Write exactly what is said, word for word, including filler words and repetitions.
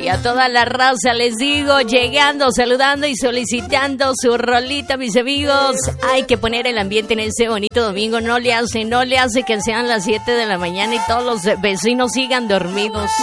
a toda la raza les digo, llegando, saludando y solicitando su rolita, mis amigos. Hay que poner el ambiente en este bonito domingo. No le hace, no le hace que sean las siete de la mañana y todos los vecinos sigan dormidos.